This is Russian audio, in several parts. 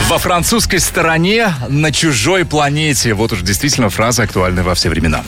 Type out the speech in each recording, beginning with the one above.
Во французской стороне, на чужой планете. Вот уж действительно фраза, актуальная во все времена.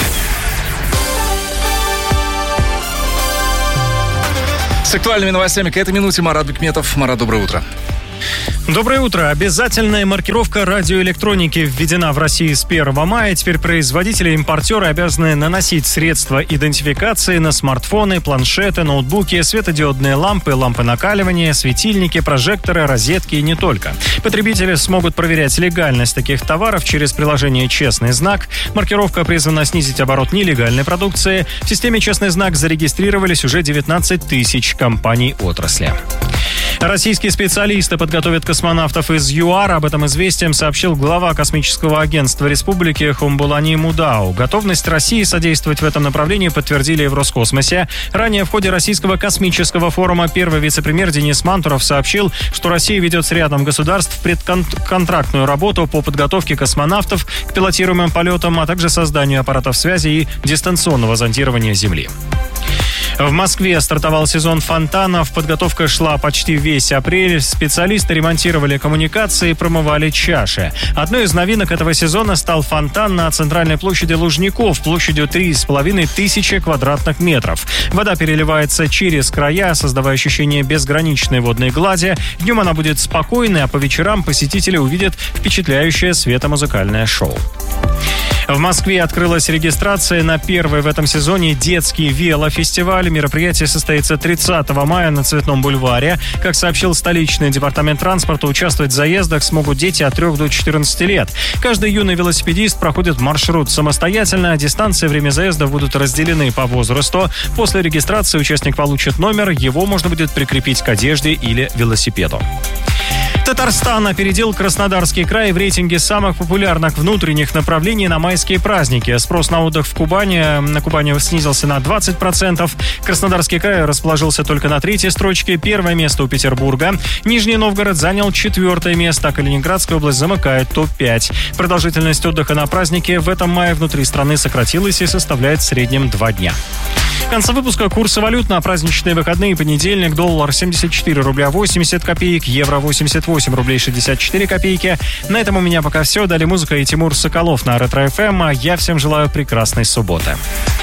С актуальными новостями к этой минуте Марат Бекметов. Марат, доброе утро. Доброе утро. Обязательная маркировка радиоэлектроники введена в России с 1 мая. Теперь производители и импортеры обязаны наносить средства идентификации на смартфоны, планшеты, ноутбуки, светодиодные лампы, лампы накаливания, светильники, прожекторы, розетки и не только. Потребители смогут проверять легальность таких товаров через приложение «Честный знак». Маркировка призвана снизить оборот нелегальной продукции. В системе «Честный знак» зарегистрировались уже 19 тысяч компаний отрасли. Российские специалисты подготовят космонавтов из ЮАР. Об этом «Известиям» сообщил глава космического агентства республики Хумбулани Мудау. Готовность России содействовать в этом направлении подтвердили и в Роскосмосе. Ранее в ходе Российского космического форума первый вице-премьер Денис Мантуров сообщил, что Россия ведет с рядом государств предконтрактную работу по подготовке космонавтов к пилотируемым полетам, а также созданию аппаратов связи и дистанционного зондирования Земли. В Москве стартовал сезон фонтанов. Подготовка шла почти весь апрель. Специалисты ремонтировали коммуникации и промывали чаши. Одной из новинок этого сезона стал фонтан на центральной площади Лужников площадью 3,5 тысячи квадратных метров. Вода переливается через края, создавая ощущение безграничной водной глади. Днем она будет спокойной, а по вечерам посетители увидят впечатляющее светомузыкальное шоу. В Москве открылась регистрация на первый в этом сезоне детский велофестиваль. Мероприятие состоится 30 мая на Цветном бульваре. Как сообщил столичный департамент транспорта, участвовать в заездах смогут дети от 3 до 14 лет. Каждый юный велосипедист проходит маршрут самостоятельно. Дистанции и время заезда будут разделены по возрасту. После регистрации участник получит номер. Его можно будет прикрепить к одежде или велосипеду. Татарстан опередил Краснодарский край в рейтинге самых популярных внутренних направлений на майские праздники. Спрос на отдых на Кубани снизился на 20%. Краснодарский край расположился только на 3-й строчке. Первое место у Петербурга. Нижний Новгород занял 4-е место, а Калининградская область замыкает топ-5. Продолжительность отдыха на празднике в этом мае внутри страны сократилась и составляет в среднем 2 дня. В конце выпуска курсы валют на праздничные выходные. Понедельник: доллар 74 рубля 80 копеек, евро 88 рублей 64 копейки. На этом у меня пока все. Далее музыка и Тимур Соколов на Ретро ФМ. А я всем желаю прекрасной субботы.